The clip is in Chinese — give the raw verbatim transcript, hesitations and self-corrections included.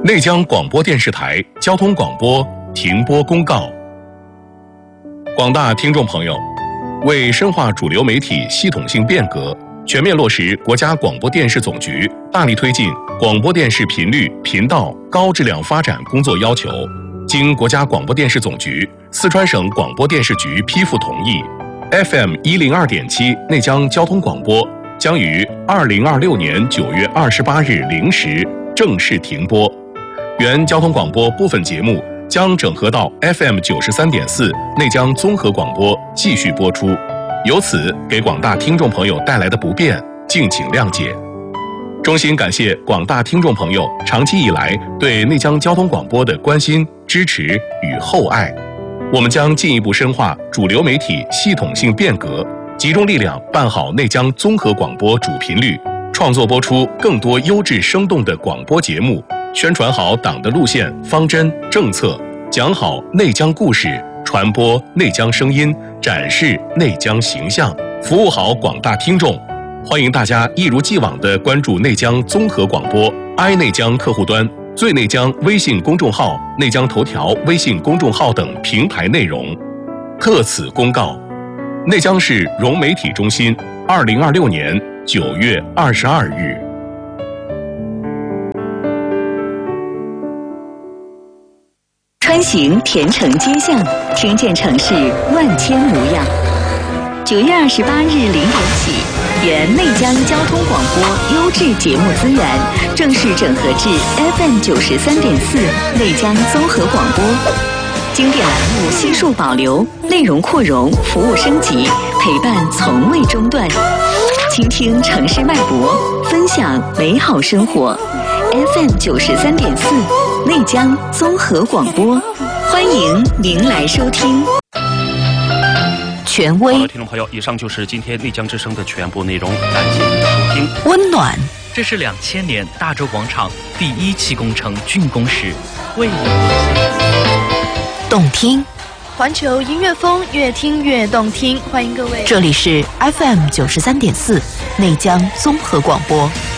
内江广播电视台交通广播停播公告。广大听众朋友，为深化主流媒体系统性变革，全面落实国家广播电视总局大力推进广播电视频率、频道高质量发展工作要求，经国家广播电视总局、四川省广播电视局批复同意 ，F M 一零二点七内江交通广播将于二零二六年九月二十八日零时正式停播，原交通广播部分节目将整合到 F M 九十三点四内江综合广播继续播出，由此给广大听众朋友带来的不便，敬请谅解。衷心感谢广大听众朋友长期以来对内江交通广播的关心、支持与厚爱。我们将进一步深化主流媒体系统性变革，集中力量办好内江综合广播主频率，创作播出更多优质生动的广播节目，宣传好党的路线、方针、政策，讲好内江故事，传播内江声音，展示内江形象，服务好广大听众。欢迎大家一如既往地关注内江综合广播 i 内江客户端、最内江微信公众号、内江头条微信公众号等平台内容。特此公告：内江市融媒体中心，二零二六年九月二十二日。 穿行田城街巷，听见城市万千模样。九月二十八日零点起，原内江交通广播优质节目资源正式整合至 F M 九十三点四内江综合广播，经典栏目悉数保留，内容扩容，服务升级，陪伴从未中断。倾听城市脉搏，分享美好生活。F M 九十三点四内江综合广播，欢迎您来收听。权威， 好的，听众朋友，以上就是今天内江之声的全部内容，感谢您的收听。 温暖， 这是两千年大洲广场第一期工程竣工时为你。 动听， 环球音乐风，越听越动听，欢迎各位。 这里是 F M 九十三点四内江综合广播。